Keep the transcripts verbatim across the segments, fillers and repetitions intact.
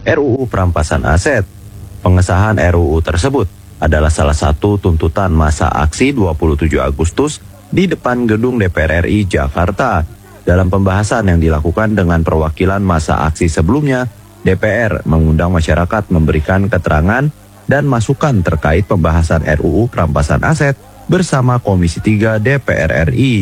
R U U perampasan aset. Pengesahan R U U tersebut adalah salah satu tuntutan masa aksi dua puluh tujuh Agustus di depan gedung D P R R I Jakarta. Dalam pembahasan yang dilakukan dengan perwakilan masa aksi sebelumnya, D P R mengundang masyarakat memberikan keterangan dan masukan terkait pembahasan R U U perampasan aset bersama Komisi tiga D P R R I.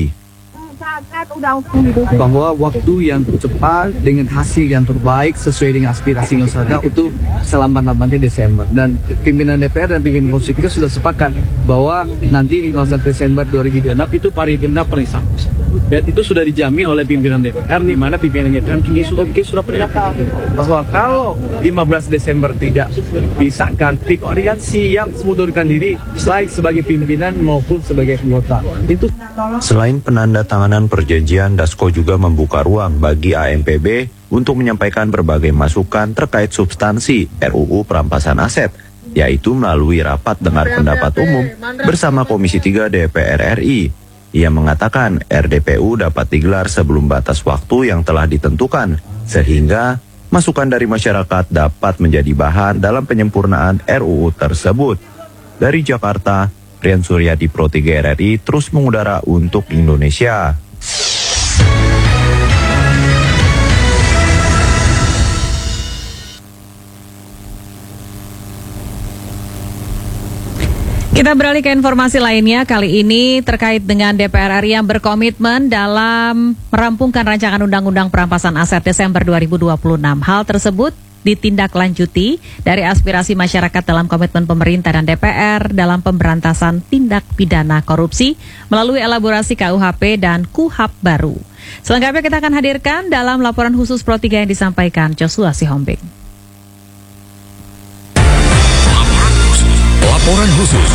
Bahwa waktu yang cepat dengan hasil yang terbaik sesuai dengan aspirasi masyarakat itu selambat-lambatnya Desember, dan pimpinan D P R dan pimpinan Komisi tiga sudah sepakat bahwa nanti lima belas Desember dua ribu dua puluh enam itu paripurna penisah, dan itu sudah dijamin oleh pimpinan D P R, di mana pimpinan D P R kini sudah bikin sudah pernyataan bahwa kalau lima belas Desember tidak disahkan, Fikorian siap mengundurkan diri baik sebagai pimpinan maupun sebagai anggota. Itu Selain penandatanganan perjanjian, Dasko juga membuka ruang bagi A M P B untuk menyampaikan berbagai masukan terkait substansi R U U perampasan aset, yaitu melalui rapat dengar pendapat umum bersama Komisi tiga D P R R I. Ia mengatakan R D P U dapat digelar sebelum batas waktu yang telah ditentukan, sehingga masukan dari masyarakat dapat menjadi bahan dalam penyempurnaan R U U tersebut. Dari Jakarta, Rian Suryadi, Pro tiga R R I terus mengudara untuk Indonesia. Kita beralih ke informasi lainnya, kali ini terkait dengan D P R R I yang berkomitmen dalam merampungkan rancangan Undang-Undang Perampasan Aset Desember dua ribu dua puluh enam. Hal tersebut ditindaklanjuti dari aspirasi masyarakat dalam komitmen pemerintah dan D P R dalam pemberantasan tindak pidana korupsi melalui elaborasi K U H P dan Kuhap baru. Selengkapnya kita akan hadirkan dalam laporan khusus Pro tiga yang disampaikan Joshua Sihombing. Laporan khusus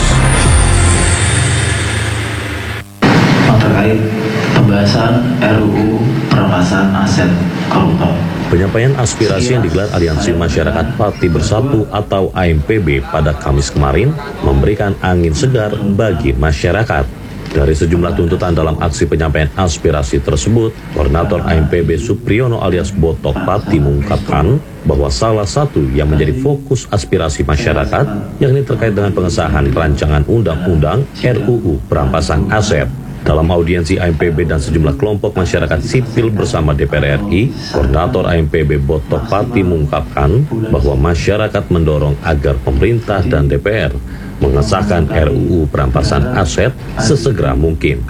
terkait pembahasan R U U perampasan aset koruptor. Penyampaian aspirasi yang digelar Aliansi Masyarakat Parti Bersatu atau A M P B pada Kamis kemarin memberikan angin segar bagi masyarakat. Dari sejumlah tuntutan dalam aksi penyampaian aspirasi tersebut, Koordinator A M P B Supriyono alias Botok Pati mengungkapkan bahwa salah satu yang menjadi fokus aspirasi masyarakat yakni terkait dengan pengesahan rancangan Undang-Undang R U U perampasan aset. Dalam audiensi A M P B dan sejumlah kelompok masyarakat sipil bersama D P R R I, Koordinator A M P B Botok Pati mengungkapkan bahwa masyarakat mendorong agar pemerintah dan D P R mengesahkan R U U perampasan aset sesegera mungkin.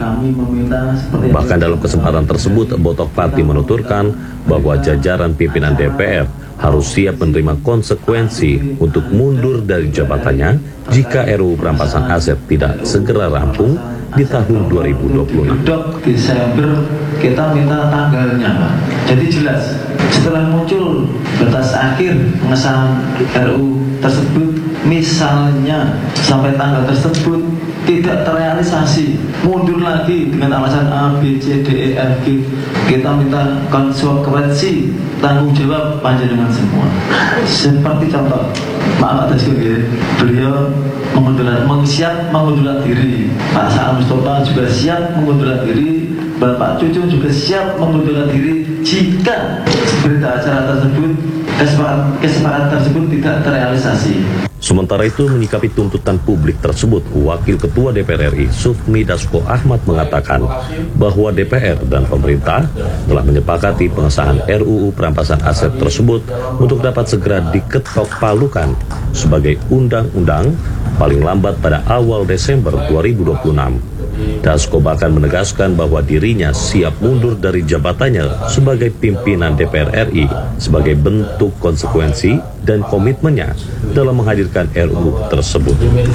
Bahkan dalam kesempatan tersebut, Botok Pati menuturkan bahwa jajaran pimpinan D P R harus siap menerima konsekuensi untuk mundur dari jabatannya jika R U U perampasan aset tidak segera rampung di tahun dua ribu dua puluh enam. Dok, Desember kita minta tanggalnya, Pak. Jadi jelas, setelah muncul batas akhir pengesahan R U U tersebut, misalnya sampai tanggal tersebut tidak terrealisasi, mundur lagi dengan alasan A, B, C, D, E, F, G, kita minta konsekuensi tanggung jawab panjenengan semua. Seperti contoh, Pak Dasko, beliau mengundurkan, siap mengundurkan diri. Pak Saan Mustafa juga siap mengundurkan diri. Bapak Cucu juga siap mengundurkan diri jika berita acara tersebut, kesepakatan, kesepakatan tersebut tidak terrealisasi. Sementara itu, menyikapi tuntutan publik tersebut, Wakil Ketua D P R R I Sufmi Dasko Ahmad mengatakan bahwa D P R dan pemerintah telah menyepakati pengesahan R U U perampasan aset tersebut untuk dapat segera diketok palukan sebagai undang-undang paling lambat pada awal Desember dua ribu dua puluh enam. Dasko bahkan menegaskan bahwa dirinya siap mundur dari jabatannya sebagai pimpinan D P R R I sebagai bentuk konsekuensi dan komitmennya dalam menghadirkan R U U tersebut.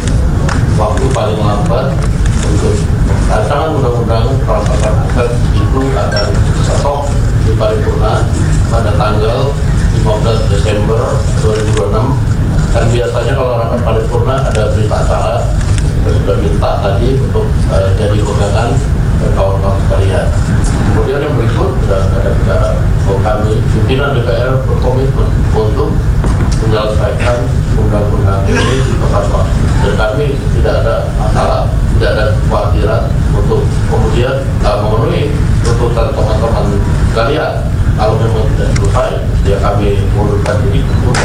Waktu paling lambat untuk rancangan undang-undang perampasan aset itu akan ketok di paripurna pada tanggal lima belas Desember dua ribu dua puluh enam. Dan biasanya kalau rapat paripurna ada berita acara, kita sudah minta tadi untuk uh, jadi pegangan kawan-kawan sekalian. Kemudian yang berikut sudah ada bicara bahwa kami pimpinan D P R berkomitmen untuk